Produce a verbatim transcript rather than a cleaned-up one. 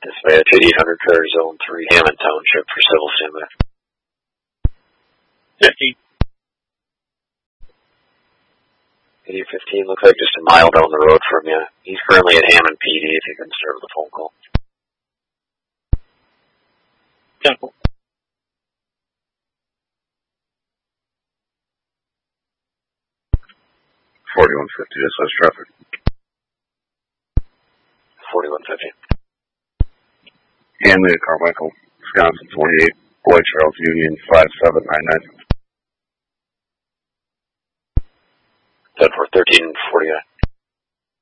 Dispatch eight hundred car zone three, Hammond Township for civil standby. fifteen. eighty fifteen looks like just a mile down the road from you. He's currently at Hammond P D if you can start with a phone call. Temple. forty-one fifty, S S traffic. forty-one fifty. Hanley at Carmichael, Wisconsin twenty-eight, Boyd Charles Union five seven nine nine. ten four thirteen forty-nine.